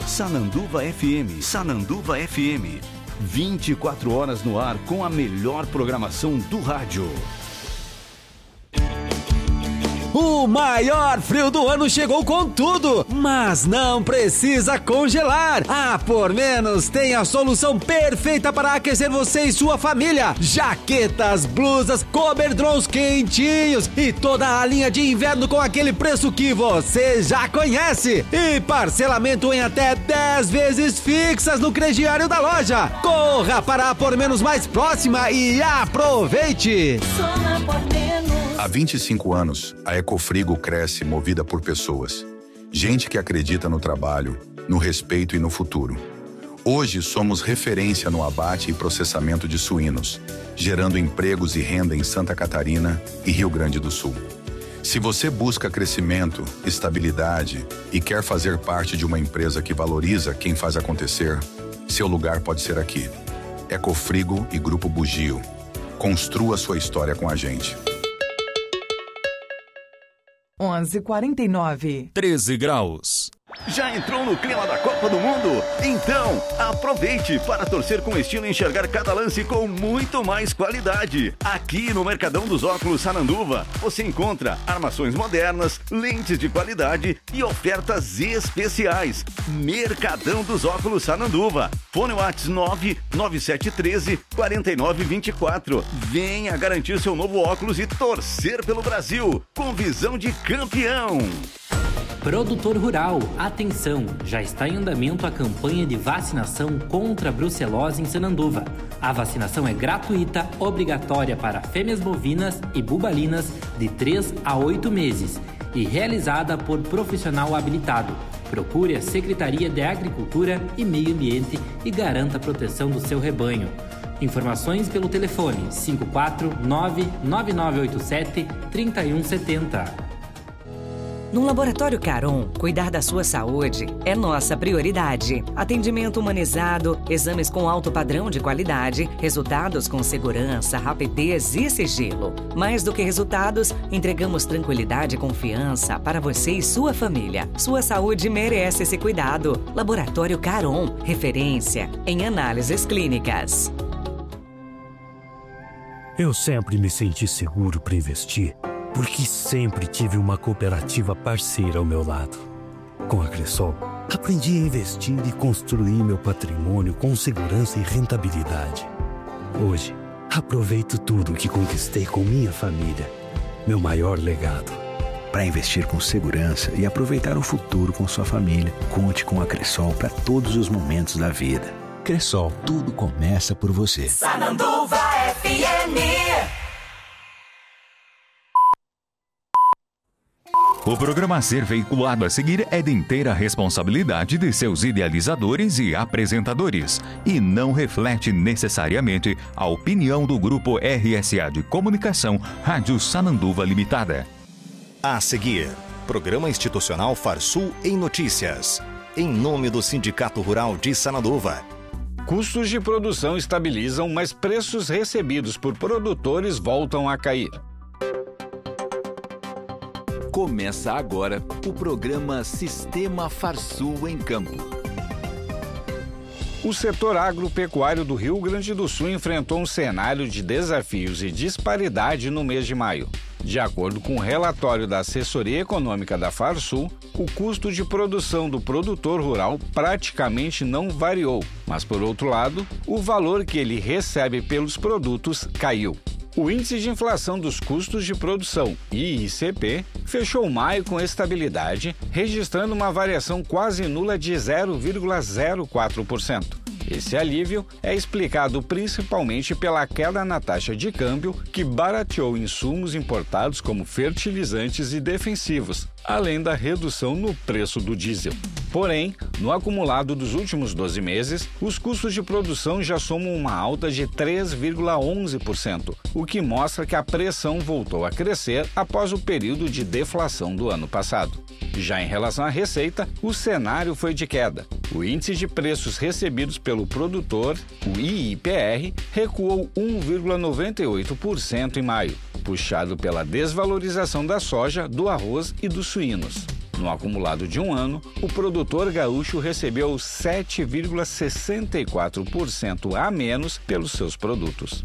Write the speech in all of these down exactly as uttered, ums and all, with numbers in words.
Sananduva F M. Sananduva F M. vinte e quatro horas no ar com a melhor programação do rádio. O maior frio do ano chegou com tudo, mas não precisa congelar. A Por Menos tem a solução perfeita para aquecer você e sua família. Jaquetas, blusas, coberdrons quentinhos e toda a linha de inverno com aquele preço que você já conhece. E parcelamento em até dez vezes fixas no crediário da loja. Corra para a Por Menos mais próxima e aproveite. Só na Por Menos. Há vinte e cinco anos, a Ecofrigo cresce movida por pessoas. Gente que acredita no trabalho, no respeito e no futuro. Hoje somos referência no abate e processamento de suínos, gerando empregos e renda em Santa Catarina e Rio Grande do Sul. Se você busca crescimento, estabilidade e quer fazer parte de uma empresa que valoriza quem faz acontecer, seu lugar pode ser aqui. Ecofrigo e Grupo Bugio. Construa sua história com a gente. onze e quarenta e nove. treze graus. Já entrou no clima da Copa do Mundo? Então, aproveite para torcer com estilo e enxergar cada lance com muito mais qualidade. Aqui no Mercadão dos Óculos Sananduva, você encontra armações modernas, lentes de qualidade e ofertas especiais. Mercadão dos Óculos Sananduva. Fone WhatsApp nove nove sete um três quatro nove dois quatro. Venha garantir seu novo óculos e torcer pelo Brasil, com visão de campeão. Produtor Rural, atenção! Já está em andamento a campanha de vacinação contra a brucelose em Sananduva. A vacinação é gratuita, obrigatória para fêmeas bovinas e bubalinas de três a oito meses e realizada por profissional habilitado. Procure a Secretaria de Agricultura e Meio Ambiente e garanta a proteção do seu rebanho. Informações pelo telefone cinco quatro nove nove nove oito sete três um sete zero. No Laboratório Caron, cuidar da sua saúde é nossa prioridade. Atendimento humanizado, exames com alto padrão de qualidade, resultados com segurança, rapidez e sigilo. Mais do que resultados, entregamos tranquilidade e confiança para você e sua família. Sua saúde merece esse cuidado. Laboratório Caron, referência em análises clínicas. Eu sempre me senti seguro para investir, porque sempre tive uma cooperativa parceira ao meu lado. Com a Cressol, aprendi a investir e construir meu patrimônio com segurança e rentabilidade. Hoje, aproveito tudo que conquistei com minha família, meu maior legado. Para investir com segurança e aproveitar o futuro com sua família, conte com a Cressol para todos os momentos da vida. Cressol, tudo começa por você. Sananduva F M. O programa a ser veiculado a seguir é de inteira responsabilidade de seus idealizadores e apresentadores e não reflete necessariamente a opinião do Grupo R S A de Comunicação Rádio Sananduva Limitada. A seguir, Programa Institucional Farsul em Notícias. Em nome do Sindicato Rural de Sananduva. Custos de produção estabilizam, mas preços recebidos por produtores voltam a cair. Começa agora o programa Sistema Farsul em Campo. O setor agropecuário do Rio Grande do Sul enfrentou um cenário de desafios e disparidade no mês de maio. De acordo com o relatório da Assessoria Econômica da Farsul, o custo de produção do produtor rural praticamente não variou, mas, por outro lado, o valor que ele recebe pelos produtos caiu. O Índice de Inflação dos Custos de Produção, I I C P, fechou maio com estabilidade, registrando uma variação quase nula de zero vírgula zero quatro por cento. Esse alívio é explicado principalmente pela queda na taxa de câmbio, que barateou insumos importados como fertilizantes e defensivos, além da redução no preço do diesel. Porém, no acumulado dos últimos doze meses, os custos de produção já somam uma alta de três vírgula onze por cento, o que mostra que a pressão voltou a crescer após o período de deflação do ano passado. Já em relação à receita, o cenário foi de queda. O índice de preços recebidos pelo produtor, o I I P R, recuou um vírgula noventa e oito por cento em maio, puxado pela desvalorização da soja, do arroz e dos suínos. No acumulado de um ano, o produtor gaúcho recebeu sete vírgula sessenta e quatro por cento a menos pelos seus produtos.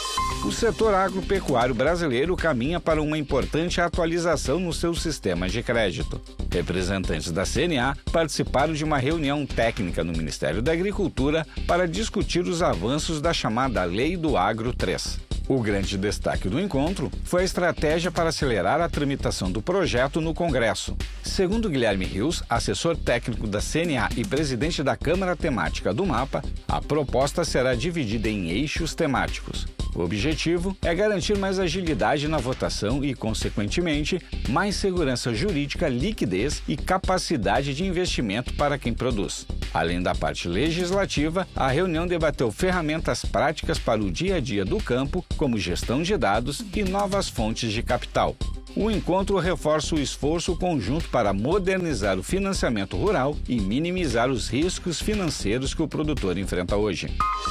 O setor agropecuário brasileiro caminha para uma importante atualização no seu sistema de crédito. Representantes da C N A participaram de uma reunião técnica no Ministério da Agricultura para discutir os avanços da chamada Lei do Agro três. O grande destaque do encontro foi a estratégia para acelerar a tramitação do projeto no Congresso. Segundo Guilherme Rios, assessor técnico da C N A e presidente da Câmara Temática do MAPA, a proposta será dividida em eixos temáticos. O objetivo é garantir mais agilidade na votação e, consequentemente, mais segurança jurídica, liquidez e capacidade de investimento para quem produz. Além da parte legislativa, a reunião debateu ferramentas práticas para o dia a dia do campo, como gestão de dados e novas fontes de capital. O encontro reforça o esforço conjunto para modernizar o financiamento rural e minimizar os riscos financeiros que o produtor enfrenta hoje.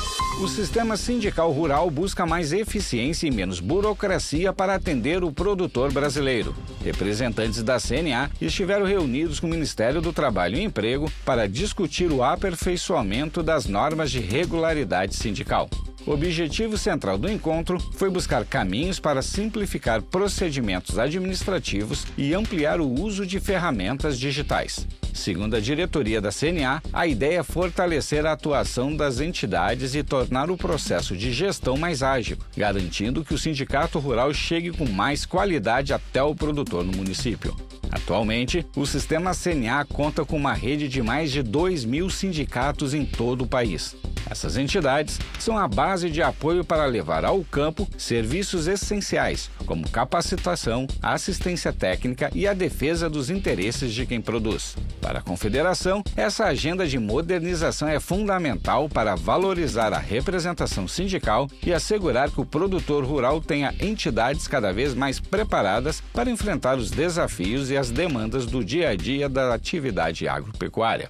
O sistema sindical rural busca mais eficiência e menos burocracia para atender o produtor brasileiro. Representantes da C N A estiveram reunidos com o Ministério do Trabalho e Emprego para discutir o aperfeiçoamento das normas de regularidade sindical. O objetivo central do encontro foi buscar caminhos para simplificar procedimentos administrativos e ampliar o uso de ferramentas digitais. Segundo a diretoria da C N A, a ideia é fortalecer a atuação das entidades e tornar o processo de gestão mais ágil, garantindo que o sindicato rural chegue com mais qualidade até o produtor no município. Atualmente, o sistema C N A conta com uma rede de mais de dois mil sindicatos em todo o país. Essas entidades são a base de apoio para levar ao campo serviços essenciais, como capacitação, assistência técnica e a defesa dos interesses de quem produz. Para a Confederação, essa agenda de modernização é fundamental para valorizar a representação sindical e assegurar que o produtor rural tenha entidades cada vez mais preparadas para enfrentar os desafios e as demandas do dia a dia da atividade agropecuária.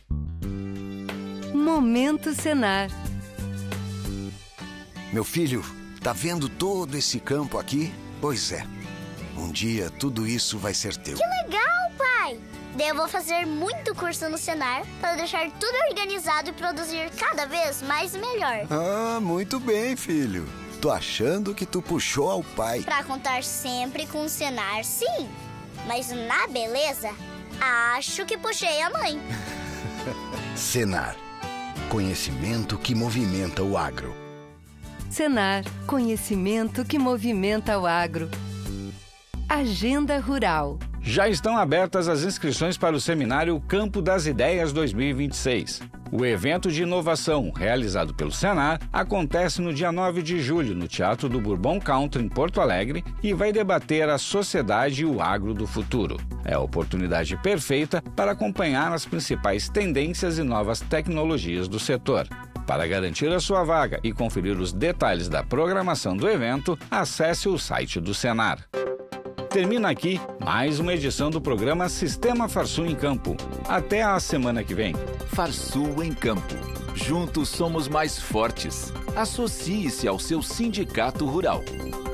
Momento Senar. Meu filho, tá vendo todo esse campo aqui? Pois é. Um dia tudo isso vai ser teu. Que legal, pai! Daí eu vou fazer muito curso no Senar para deixar tudo organizado e produzir cada vez mais e melhor. Ah, muito bem, filho. Tô achando que tu puxou ao pai. Pra contar sempre com o Senar, sim. Mas na beleza, acho que puxei a mãe. Senar. Conhecimento que movimenta o agro. Senar. Conhecimento que movimenta o agro. Agenda Rural. Já estão abertas as inscrições para o seminário Campo das Ideias dois mil e vinte e seis. O evento de inovação, realizado pelo Senar, acontece no dia nove de julho, no Teatro do Bourbon Country, em Porto Alegre, e vai debater a sociedade e o agro do futuro. É a oportunidade perfeita para acompanhar as principais tendências e novas tecnologias do setor. Para garantir a sua vaga e conferir os detalhes da programação do evento, acesse o site do Senar. Termina aqui mais uma edição do programa Sistema Farsul em Campo. Até a semana que vem. Farsul em Campo. Juntos somos mais fortes. Associe-se ao seu sindicato rural.